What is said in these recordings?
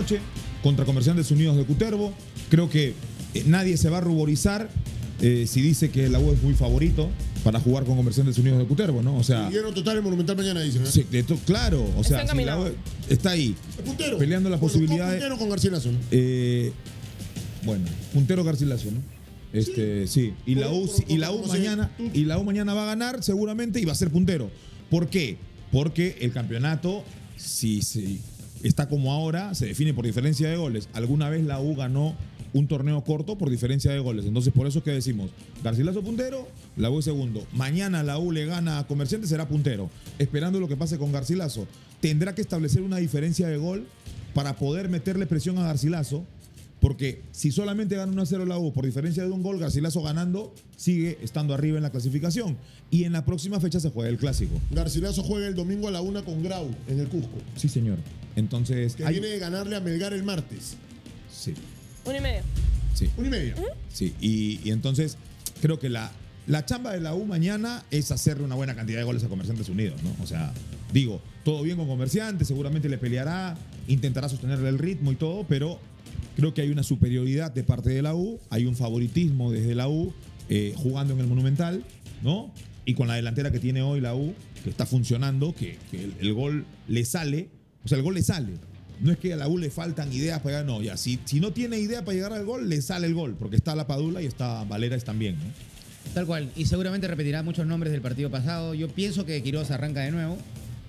noche contra Comerciantes Unidos de Cutervo. Creo que nadie se va a ruborizar si dice que la U es muy favorito para jugar con Comerciantes Unidos de Cutervo, ¿no? O sea, lleno total en Monumental mañana, dicen. Sí, claro, o sea, si la U está ahí puntero, peleando la posibilidad de. Puntero con Garcilaso, ¿no? Bueno, puntero Garcilaso, ¿no? Sí. Y la U mañana va a ganar seguramente y va a ser puntero. ¿Por qué? Porque el campeonato, si está como ahora, se define por diferencia de goles. Alguna vez la U ganó un torneo corto por diferencia de goles. Entonces, por eso es que decimos, Garcilaso puntero, la U es segundo. Mañana la U le gana a Comerciantes, será puntero. Esperando lo que pase con Garcilaso. Tendrá que establecer una diferencia de gol para poder meterle presión a Garcilaso. Porque si solamente gana 1-0 la U por diferencia de un gol, Garcilaso ganando sigue estando arriba en la clasificación. Y en la próxima fecha se juega el clásico. Garcilaso juega el domingo a la 1 con Grau en el Cusco. Sí, señor. Entonces. Que viene de ganarle a Melgar el martes. Sí. 1:30. Sí. 1:30. Sí. Y entonces creo que la chamba de la U mañana es hacerle una buena cantidad de goles a Comerciantes Unidos, ¿no? O sea, digo, todo bien con Comerciantes, seguramente le peleará, intentará sostenerle el ritmo y todo, pero creo que hay una superioridad de parte de la U, hay un favoritismo desde la U jugando en el Monumental, ¿no? Y con la delantera que tiene hoy la U, que está funcionando, que el gol le sale, o sea, el gol le sale. No es que a la U le faltan ideas para llegar, no, ya, si no tiene idea para llegar al gol, le sale el gol, porque está la Padula y está Valeras también, ¿no? Tal cual, y seguramente repetirá muchos nombres del partido pasado. Yo pienso que Quiroz arranca de nuevo.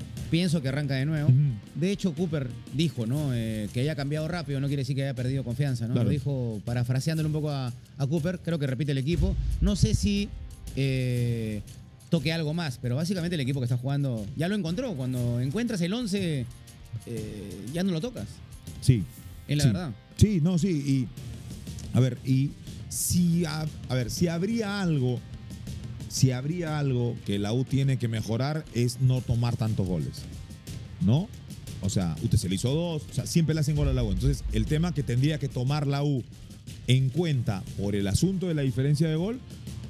De hecho, Cooper dijo, ¿no? Que haya cambiado rápido, no quiere decir que haya perdido confianza, ¿no? Claro. Lo dijo parafraseándole un poco a Cooper, creo que repite el equipo. No sé si toque algo más, pero básicamente el equipo que está jugando ya lo encontró. Cuando encuentras el 11, ya no lo tocas. Sí. Es la verdad. Sí, no, sí. Y, a ver, si habría algo que la U tiene que mejorar es no tomar tantos goles, ¿no? O sea, usted se le hizo 2, o sea, siempre le hacen gol a la U. Entonces, el tema que tendría que tomar la U en cuenta por el asunto de la diferencia de gol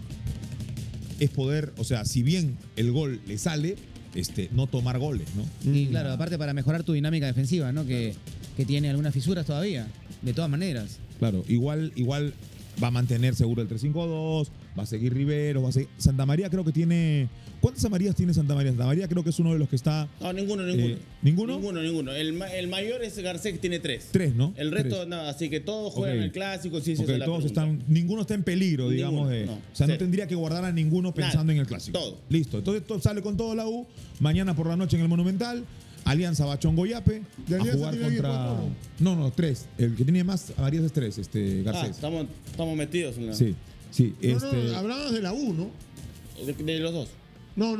es poder, o sea, si bien el gol le sale, no tomar goles, ¿no? Y claro, aparte para mejorar tu dinámica defensiva, ¿no? Que tiene algunas fisuras todavía, de todas maneras. Claro, igual va a mantener seguro el 3-5-2, va a seguir Rivero, va a seguir. Santa María creo que tiene. ¿Cuántas amarillas tiene Santa María? Santa María creo que es uno de los que está. No, ninguno. ¿Ninguno? Ninguno. El mayor es Garcés, que tiene 3. 3, ¿no? El resto, 3. no, así que todos juegan el clásico, sí, Okay, la todos pregunta. ninguno está en peligro, digamos. Ninguno, O sea, no cero. tendría que guardar a ninguno pensando Nada, en el clásico. todo. Listo. Entonces sale con todo la U. Mañana por la noche en el Monumental. Alianza Bachón Goyape. ¿De A Alianza jugar tiene contra. 10 No, 3. El que tiene más amarillas es 3, Garcés. Estamos metidos en la. Sí. Sí, No, hablabas de la U, ¿no? De los dos. No,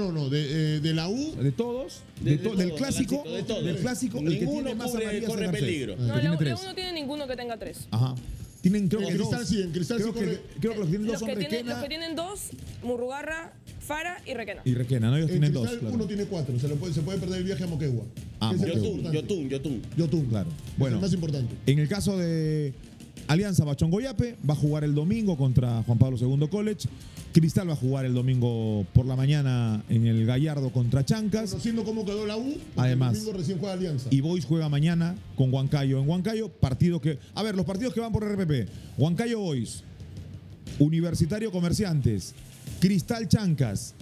de la U. De todos, De del todos, clásico, de todos. del clásico, el que Ninguno tiene más corre amarillas es Garcés. peligro. El que No, tiene la U 3. no tiene ninguno que tenga 3. Ajá. Tienen, creo En que Cristal dos. sí, en Cristal sí creo corre. que los que tienen dos Los son que Requena tienen 2, Murrugarra, Fara y Requena. y Requena, ¿no? Ellos En tienen Cristal dos. Claro. uno tiene 4. Se puede perder el viaje a Moquegua. Ah, Ese es el más Moquegua. importante. Yotun. Claro. Es Bueno, el más importante. en el caso de Alianza Bachón Goyape, va a jugar el domingo contra Juan Pablo II College. Cristal va a jugar el domingo por la mañana en el Gallardo contra Chancas. Conociendo cómo quedó la U, Además, el domingo recién juega Alianza. Y Boys juega mañana con Huancayo. En Huancayo, partido que. A ver, los partidos que van por RPP: Huancayo Boys, Universitario Comerciantes, Cristal Chancas,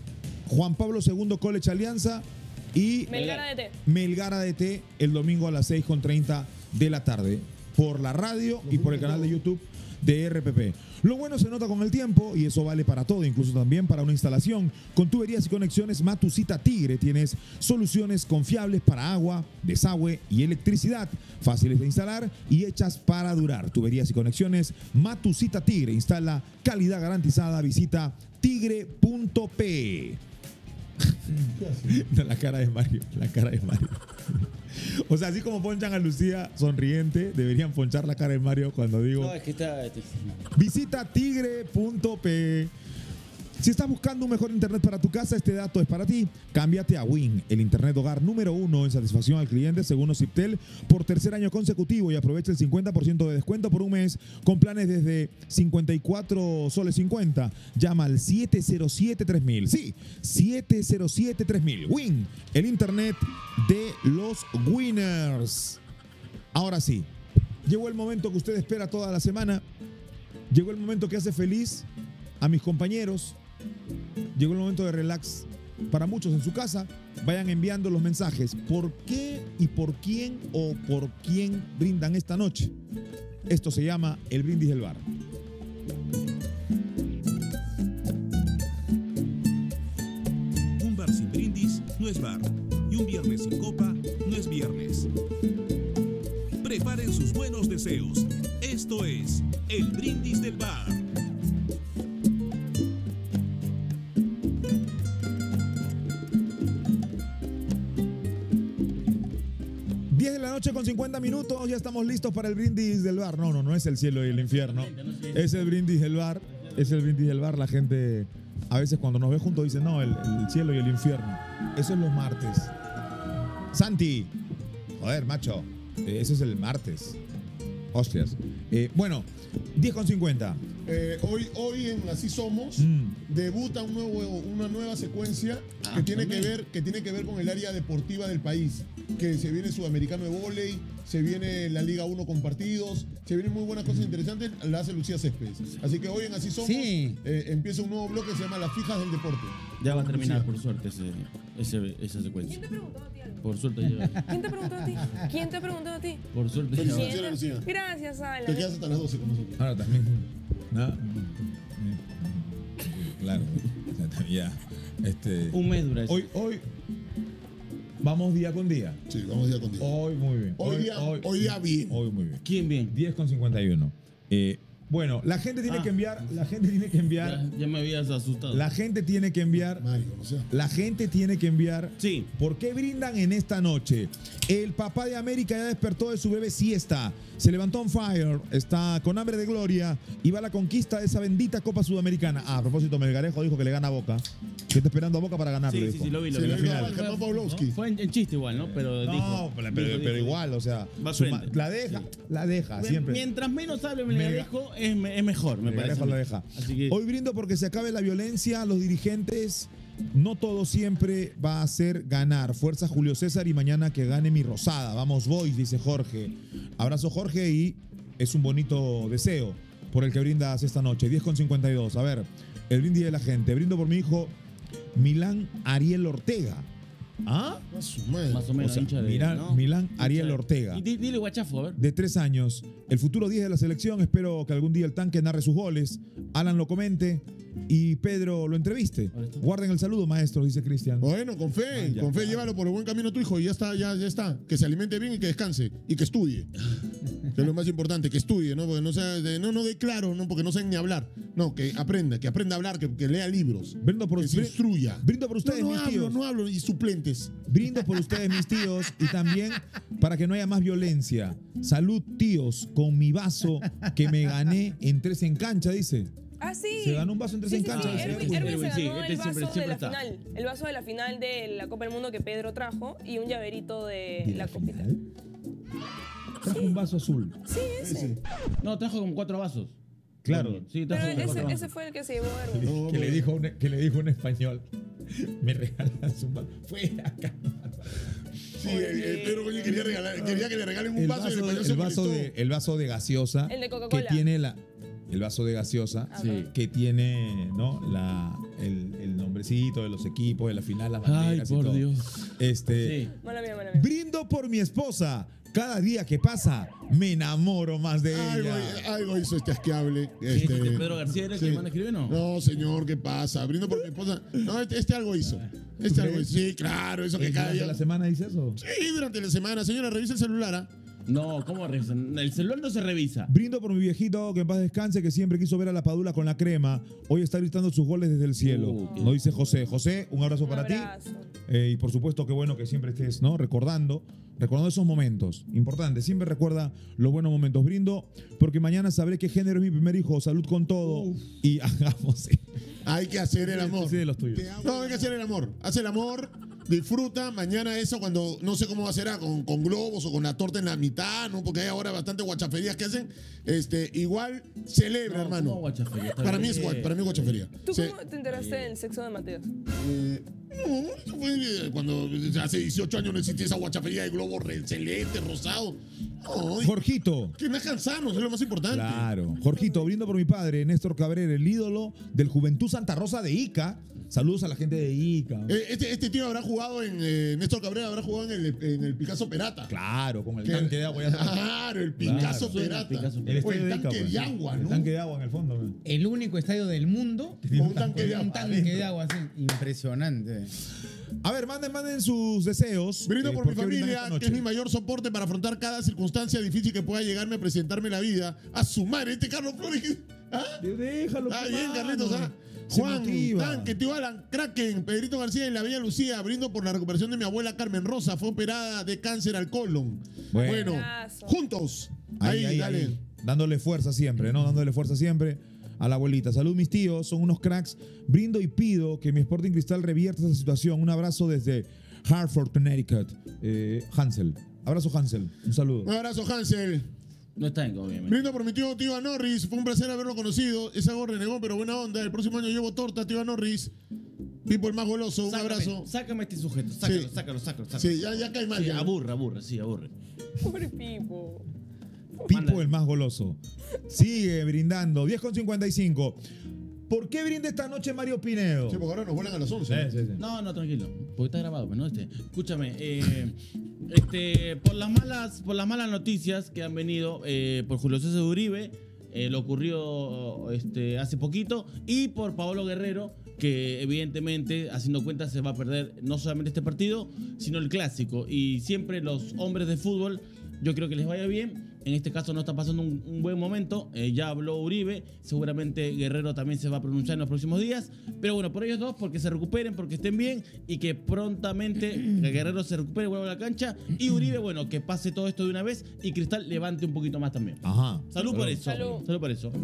Juan Pablo II College Alianza y Melgar ADT. Melgar ADT el domingo a las 6:30 de la tarde por la radio y por el canal de YouTube de RPP. Lo bueno se nota con el tiempo y eso vale para todo, incluso también para una instalación. Con tuberías y conexiones Matusita Tigre tienes soluciones confiables para agua, desagüe y electricidad, fáciles de instalar y hechas para durar. Tuberías y conexiones Matusita Tigre. Instala calidad garantizada. Visita tigre.pe. La cara de Mario, la cara de Mario. O sea, así como ponchan a Lucía sonriente, deberían ponchar la cara de Mario cuando digo. No, es que está. Visita tigre.pe. Si estás buscando un mejor internet para tu casa, este dato es para ti. Cámbiate a Win, el internet hogar número 1 en satisfacción al cliente según Ociptel por tercer año consecutivo y aprovecha el 50% de descuento por un mes con planes desde 54 soles 50. Llama al 707-3000. Sí, 707-3000. Win, el internet de los winners. Ahora sí, llegó el momento que usted espera toda la semana. Llegó el momento que hace feliz a mis compañeros. Llegó el momento de relax para muchos en su casa. Vayan enviando los mensajes. ¿Por qué y por quién o por quién brindan esta noche? Esto se llama el brindis del bar. Un bar sin brindis no es bar. Y un viernes sin copa no es viernes. Preparen sus buenos deseos. Esto es el brindis del bar. Con 50 minutos, ya estamos listos para el brindis del bar. No es el cielo y el infierno. Es el brindis del bar. Es el brindis del bar. La gente a veces cuando nos ve juntos dice, no, el cielo y el infierno. Eso es los martes. Santi. Joder, macho. Eso es el martes. Hostias. Bueno, 10:50. Hoy en Así Somos debuta una nueva secuencia que tiene que ver con el área deportiva del país. Que se viene Sudamericano de Vóley, se viene la Liga 1 con partidos, se vienen muy buenas cosas interesantes, la hace Lucía Céspedes. Así que hoy en Así Somos empieza un nuevo bloque que se llama Las Fijas del Deporte. Ya va a terminar, por suerte, esa secuencia. ¿Quién te preguntó a ti algo? Por suerte ya. ¿Quién te preguntó a ti? ¿Quién te preguntó a ti? Por suerte ya va. Felicitaciones, Lucía. Gracias, Te Alan. quedas hasta las 12 con nosotros. Ahora también. ¿No? Claro. Ya. Un mes dura eso. Hoy vamos día con día. Sí, vamos día con día. Hoy muy bien. Hoy día bien. Hoy muy bien. ¿Quién bien? 10:51. Bueno, la gente tiene que enviar. Ya me habías asustado. La gente tiene que enviar. Mario, no sé. La gente tiene que enviar. Sí. ¿Por qué brindan en esta noche? El papá de América ya despertó de su bebé siesta. Se levantó on fire. Está con hambre de gloria. Y va a la conquista de esa bendita Copa Sudamericana. Ah, a propósito, Melgarejo dijo que le gana a Boca. Que está esperando a Boca para ganarlo. Sí, dijo. sí, lo vi. Se le la final. dio a Germán Pavlovsky. Fue en chiste igual, ¿no? Pero No, dijo. pero igual, o sea. Va su frente. la deja siempre. Mientras menos hable Melgarejo, es mejor, me Melgarejo parece. la deja. Así que, Hoy brindo porque se acabe la violencia, los dirigentes, no todo siempre va a ser ganar. Fuerza Julio César y mañana que gane mi Rosada. Vamos boys, dice Jorge. Abrazo Jorge y es un bonito deseo por el que brindas esta noche. 10:52. A ver, el brindis de la gente. Brindo por mi hijo Milán Ariel Ortega. ¿Ah? A su madre. más o menos, O sea, hincha de. Milán Ariel Hincha de- Ortega. Y dile guachafo, a ver. De 3 años, el futuro 10 de la selección. Espero que algún día el tanque narre sus goles, Alan lo comente y Pedro lo entreviste. Guarden el saludo, maestro, dice Cristian. Bueno, con fe, ya, con fe, claro. llévalo por el buen camino a tu hijo y ya está, ya está. Que se alimente bien y que descanse y que estudie. Que es lo más importante, que estudie, ¿no? Porque no sea, no de claro, no, porque no saben ni hablar. No, que aprenda a hablar, que lea libros. Brindo por, Que se instruya. brindo por ustedes, no mis hablo, tíos. no hablo, y suplentes. Brindo por ustedes, mis tíos, y también para que no haya más violencia. Salud, tíos, con mi vaso que me gané en 3 en cancha, dice. Ah, sí. Se ganó un vaso en 3 en Sí, cancha. sí, dice Erwin Erwin. se Sí, ganó este el siempre- vaso de siempre la está. final. El vaso de la final de la Copa del Mundo que Pedro trajo y un llaverito de ¿De la la copita. final? Trajo un vaso azul. Sí, ese. No, trajo como 4 vasos. Claro. Sí, Pero trajo como 4 vasos. ese fue el que se llevó Erwin. No, Que le dijo un español. Me regalas un vaso. Fuera acá. Sí, Pedro Coño quería que le regalen un vaso y el español se molestó. El vaso de gaseosa. El de Coca-Cola. Que tiene el vaso de gaseosa. Sí. Que tiene, ¿no? El nombrecito de los equipos, de la final, las Ay, banderas y por todo. Dios. Sí. Mala mía, mala mía. Brindo por mi esposa. Cada día que pasa, me enamoro más de ella. Algo hizo este asqueable. ¿Qué dijo que Pedro García era el que manda escribir, no? No, señor, ¿qué pasa? Brindo por mi esposa. No, este algo hizo. Este algo hizo. Sí, claro, eso que cada ¿Durante día. la semana dice eso? Sí, durante la semana. Señora, revisa el celular, ¿ah? No, ¿cómo revisan? El celular no se revisa. Brindo por mi viejito que en paz descanse, que siempre quiso ver a la Padula con la crema. Hoy está gritando sus goles desde el cielo. Qué Nos dice José. José, un abrazo Un para abrazo. ti. Y por supuesto, qué bueno que siempre estés, ¿no? Recordando esos momentos. Importante, siempre recuerda los buenos momentos. Brindo porque mañana sabré qué género es mi primer hijo. Salud con todo. Y hagamos. Hay que hacer el amor. Sí, de los tuyos. No, hay que hacer el amor. Haz el amor Disfruta mañana eso cuando, no sé cómo va a ser, con globos o con la torta en la mitad, ¿no? Porque hay ahora bastante guachaferías que hacen. Igual celebra, hermano. ¿Cómo guachafería? Está Para mí, bien. para mí es guachafería. ¿Tú Sí. cómo te enteraste del sexo de Mateos? No, eso fue cuando hace 18 años no existía esa guachafería de globos celeste, rosado. No, Jorgito. que nazcan sanos, es lo más importante. Claro. Jorgito, brindo por mi padre, Néstor Cabrera, el ídolo del Juventud Santa Rosa de Ica. Saludos a la gente de Ica. Este tío habrá jugado Néstor Cabrera habrá jugado en el Picasso Perata. Claro, con el Que- tanque de agua. Ya sabes. Claro, el Picasso Claro. Perata. Picasso El Perata. O estadio el de Ica, tanque pues. de agua, ¿no? El tanque de agua en el fondo. pues. El único estadio del mundo Con un tanque de con un agua. tanque de agua así. Impresionante. A ver, manden sus deseos. Brindo por mi qué brindan familia, esta que es mi noche? mayor soporte para afrontar cada circunstancia difícil que pueda llegarme a presentarme la vida. A su madre, Carlos Flores. ¿Ah? Déjalo. Ah, pues, bien, mano. Carlitos. Se Juan, motiva. Tanque, Tío Alan, Kraken, Pedrito García y la Bella Lucía. Brindo por la recuperación de mi abuela Carmen Rosa. Fue operada de cáncer al colon. Bueno. Abrazo. Juntos. Ahí, dale. ahí. Dándole fuerza siempre, ¿no? Dándole fuerza siempre a la abuelita. Salud, mis tíos, son unos cracks. Brindo y pido que mi Sporting Cristal revierta esta situación. Un abrazo desde Hartford, Connecticut. Hansel. Abrazo, Hansel. Un saludo. Un abrazo, Hansel. No está en, obviamente. Brindo por mi tío Norris. Fue un placer haberlo conocido. Es algo renegón, pero buena onda. El próximo año llevo torta, tío Norris. Pipo el más goloso. Un abrazo. Sácame este sujeto. Sí. Sácalo. Sí, ya cae mal. Sí, ya. aburre. Pobre Pipo. Pipo, Manda. el más goloso. Sigue brindando. 10:55. ¿Por qué brinda esta noche Mario Pinedo? Sí, porque ahora nos vuelan a las 11. Sí. No, tranquilo. Porque está grabado, pero no Escúchame, por las malas noticias que han venido por Julio César Uribe, lo ocurrió hace poquito, y por Paolo Guerrero, que evidentemente, haciendo cuentas, se va a perder no solamente este partido, sino el clásico. Y siempre los hombres de fútbol, yo creo que les vaya bien. En este caso no está pasando un buen momento. Ya habló Uribe. Seguramente Guerrero también se va a pronunciar en los próximos días. Pero bueno, por ellos dos, porque se recuperen, porque estén bien y que prontamente Guerrero se recupere, vuelva a la cancha. Y Uribe, bueno, que pase todo esto de una vez y Cristal levante un poquito más también. Ajá. Salud por eso. Salud. Salud por eso.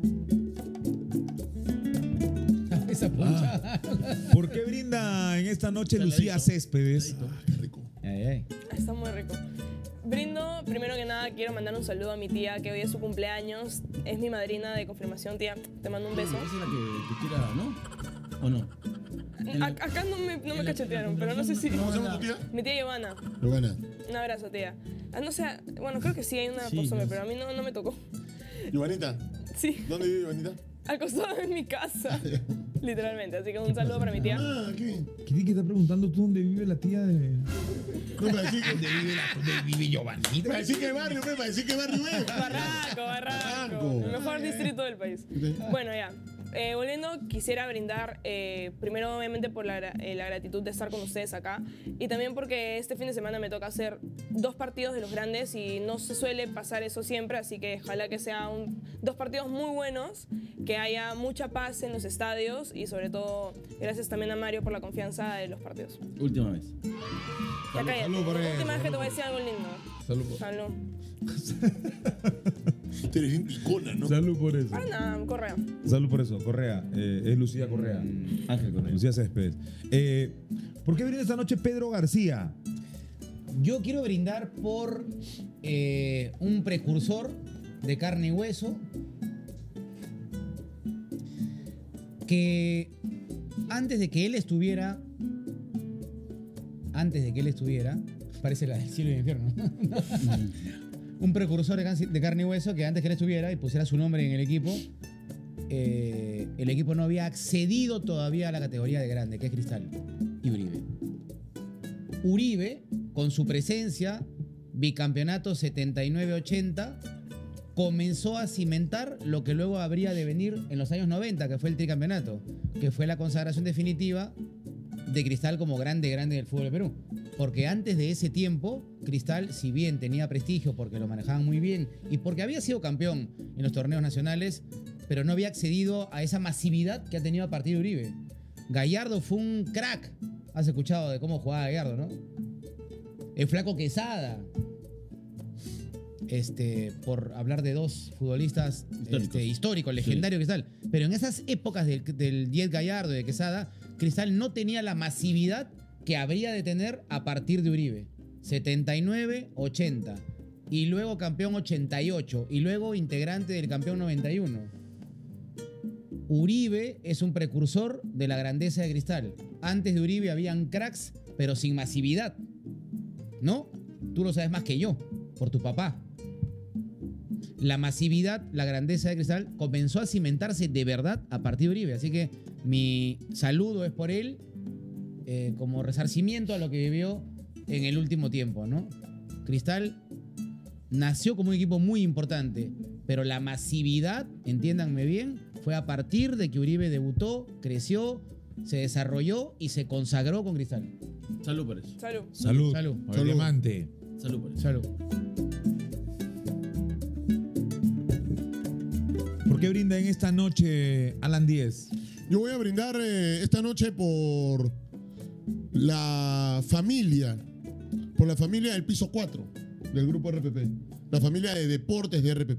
Esa ponchada. ¿Por qué brinda en esta noche Lucía Céspedes? Qué rico. Ay. Está muy rico. Brindo, primero que nada quiero mandar un saludo a mi tía que hoy es su cumpleaños. Es mi madrina de confirmación, tía. Te mando un beso. Esa es la que tira, ¿no? ¿O no? Acá no me cachetearon, pero no sé si... ¿Cómo se llama tu tía? Mi tía Giovanna. Giovanna. Un abrazo, tía. No sé, bueno, creo que sí hay una Sí, posome, no pero a mí no me tocó. Giovanita. Sí, ¿Dónde vive Giovanita? acostada en mi casa. Literalmente. Así que un saludo para mi tía. Ah, ¿qué? ¿Qué te está preguntando tú dónde vive la tía de...? No, para decir que, ¿Dónde vive Giovanita? para decir que barrio, para decir que barrio es. Barranco. Barranco. El mejor distrito del país. Bueno, ya. Volviendo, quisiera brindar primero obviamente por la gratitud de estar con ustedes acá y también porque este fin de semana me toca hacer 2 partidos de los grandes y no se suele pasar eso siempre, así que ojalá que sean 2 partidos muy buenos, que haya mucha paz en los estadios y sobre todo gracias también a Mario por la confianza de los partidos. Última vez. Ya cállate. salud por eso, Última vez que te voy a decir algo lindo. Salud por, Salud. Tú eres bien picona, ¿no? salud por eso. Para nada, Correa. Salud por eso. Correa. Es Lucía Correa. Ángel Correa. Lucía Céspedes. ¿Por qué brinda esta noche Pedro García? Yo quiero brindar por un precursor de carne y hueso que antes de que él estuviera, parece la del cielo y el infierno, un precursor de carne y hueso que antes que él estuviera y pusiera su nombre en el equipo no había accedido todavía a la categoría de grande, que es Cristal, y Uribe. Uribe, con su presencia, bicampeonato 79-80, comenzó a cimentar lo que luego habría de venir en los años 90, que fue el tricampeonato, que fue la consagración definitiva de Cristal como grande del fútbol de Perú. Porque antes de ese tiempo, Cristal, si bien tenía prestigio porque lo manejaban muy bien y porque había sido campeón en los torneos nacionales, pero no había accedido a esa masividad que ha tenido a partir de Uribe. Gallardo fue un crack. Has escuchado de cómo jugaba Gallardo, ¿no? El Flaco Quesada. Por hablar de 2 futbolistas históricos, legendarios, sí. Cristal. Pero en esas épocas del 10 Gallardo y de Quesada, Cristal no tenía la masividad que habría de tener a partir de Uribe. 79, 80. Y luego campeón 88. Y luego integrante del campeón 91. Uribe es un precursor de la grandeza de Cristal. Antes de Uribe habían cracks, pero sin masividad. ¿No? Tú lo sabes más que yo, por tu papá. La masividad, la grandeza de Cristal comenzó a cimentarse de verdad a partir de Uribe. Así que mi saludo es por él, como resarcimiento a lo que vivió en el último tiempo, ¿no? Cristal nació como un equipo muy importante, pero la masividad, entiéndanme bien, fue a partir de que Uribe debutó, creció, se desarrolló y se consagró con Cristal. Salud por eso. Salud. Salud. Salud. Por el diamante. Salud por eso. Salud. ¿Por qué brinda en esta noche Alan Díez? Yo voy a brindar esta noche por la familia del piso 4 del grupo RPP, la familia de deportes de RPP,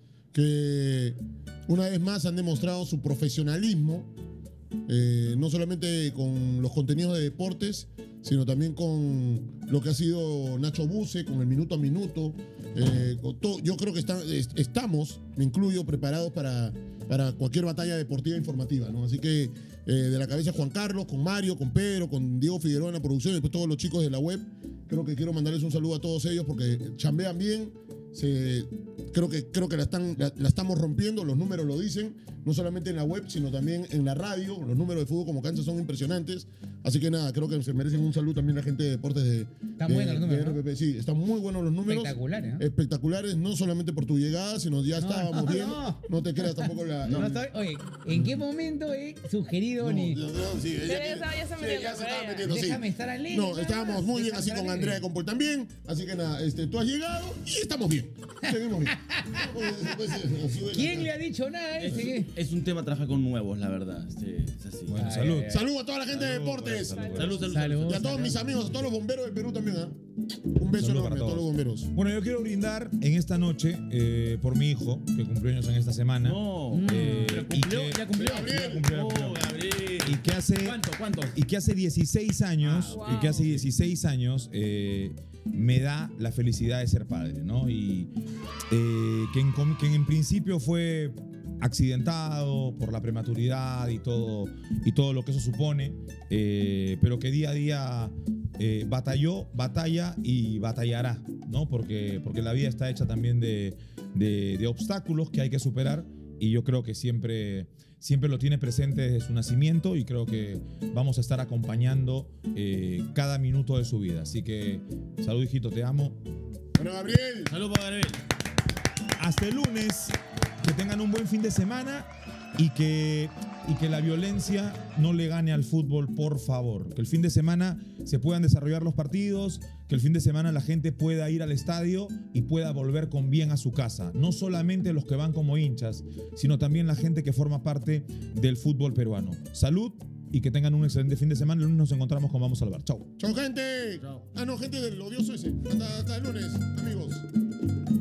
que una vez más han demostrado su profesionalismo, no solamente con los contenidos de deportes, sino también con lo que ha sido Nacho Buse, con el minuto a minuto. Con todo. Yo creo que estamos, me incluyo, preparados para cualquier batalla deportiva informativa, ¿no? Así que de la cabeza Juan Carlos, con Mario, con Pedro, con Diego Figueroa en la producción y después todos los chicos de la web, creo que quiero mandarles un saludo a todos ellos porque chambean bien. Creo que la estamos rompiendo, los números lo dicen, no solamente en la web, sino también en la radio. Los números de Fútbol Como Cancha son impresionantes. Así que nada, creo que se merecen un saludo también la gente de deportes de buenos los números, RPP. ¿No? Sí, están muy buenos los números. Espectaculares, ¿no? Espectaculares, no solamente por tu llegada, sino ya estábamos bien. No te creas tampoco la... No estoy- oye, ¿en qué momento he sugerido ni...? Sí, Ya se metiendo, ya se pero estaba ya. metiendo, sí. Déjame estar alegre. No, nada estábamos más, muy bien déjame así estar con alegre. Andrea de Compol también. Así que nada, tú has llegado y estamos bien. Seguimos bien. ¿Quién le ha dicho nada a ese? ¿Qué? Es un tema trabajar con nuevos, la verdad. Sí, es así. Bueno, Ay, salud. ay, ay. Salud a toda la gente de deportes. Salud. Y a todos mis amigos, a todos los bomberos del Perú también. Un beso Salud enorme para a todos los bomberos. Bueno, yo quiero brindar en esta noche por mi hijo, que cumplió años en esta semana. No. y ¿Pero cumplió? que- ¿Ya cumplió? cumplió. Oh, Gabriel. Y que hace... ¿Cuántos? Y que hace 16 años, Ah, wow. y que hace 16 años me da la felicidad de ser padre, ¿no? Y que en principio fue accidentado por la prematuridad y todo lo que eso supone, pero que día a día batalla y batallará, ¿no? Porque la vida está hecha también de obstáculos que hay que superar, y yo creo que siempre lo tiene presente desde su nacimiento, y creo que vamos a estar acompañando cada minuto de su vida. Así que, salud, hijito, te amo. Bueno, Gabriel. Salud para Gabriel. Hasta el lunes, que tengan un buen fin de semana y que la violencia no le gane al fútbol, por favor. Que el fin de semana se puedan desarrollar los partidos, que el fin de semana la gente pueda ir al estadio y pueda volver con bien a su casa. No solamente los que van como hinchas, sino también la gente que forma parte del fútbol peruano. Salud y que tengan un excelente fin de semana. El lunes nos encontramos con Vamos al Bar. Chau. Chau, gente. Chau. No, gente del odioso ese. Hasta el lunes, amigos.